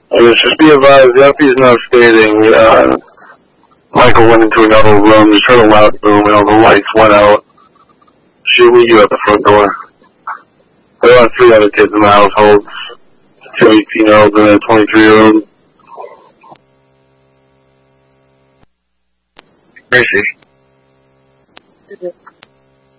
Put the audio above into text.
I guess just be advised, the FP is now stating, Michael went into another room, just heard a loud boom, and all the lights went out. She'll meet you at the front door. There are 3 other kids in the household, 2 18-year-olds and a 23-year-old. Where is she?